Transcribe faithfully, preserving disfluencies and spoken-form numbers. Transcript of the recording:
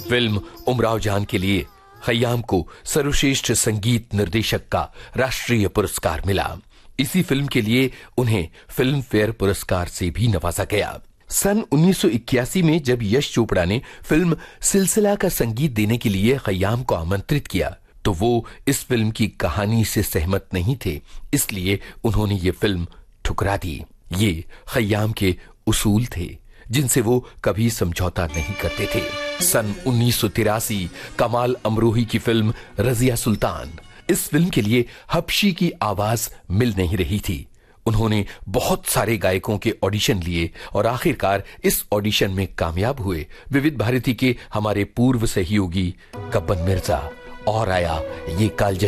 Film Umrao जान के लिए खय्याम को सर्वश्रेष्ठ संगीत निर्देशक का राष्ट्रीय पुरस्कार मिला। इसी फिल्म के लिए उन्हें फिल्म फेयर पुरस्कार से भी नवाजा गया। सन उन्नीस सौ इक्यासी में जब यश चोपड़ा ने फिल्म सिलसिला का संगीत देने के लिए खय्याम को आमंत्रित किया तो वो इस फिल्म की कहानी से सहमत नहीं थे, इसलिए उन्होंने ये फिल्म ठुकरा दी। ये खय्याम के उसूल थे जिनसे वो कभी समझौता नहीं करते थे। सन उन्नीस सौ तिरासी कमाल अमरोही की फिल्म रजिया सुल्तान, इस फिल्म के लिए हबशी की आवाज मिल नहीं रही थी। उन्होंने बहुत सारे गायकों के ऑडिशन लिए और आखिरकार इस ऑडिशन में कामयाब हुए। विविध भारती के हमारे पूर्व सहयोगी कब्बन मिर्जा और आया ये कालजयी